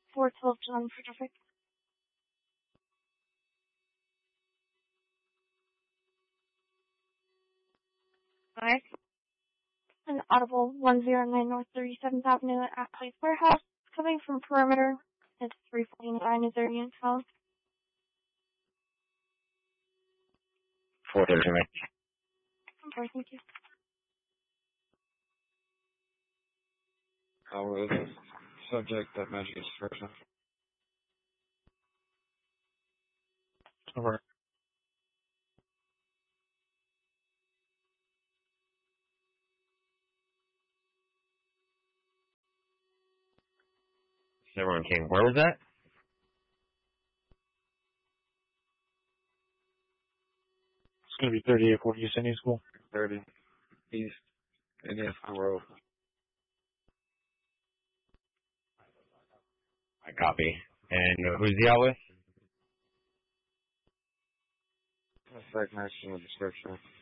412 John Frederick. Alright. An audible 109 North 37th Avenue at Place Warehouse, coming from perimeter. It's 349. Is there any info? 430, mate. Okay, thank you. How was subject that magic is person? Over. Everyone came. Where was that? It's going to be 3840 East Indian School. 30 East Indian Road. I copy. And who's the out with? That's like matching the description.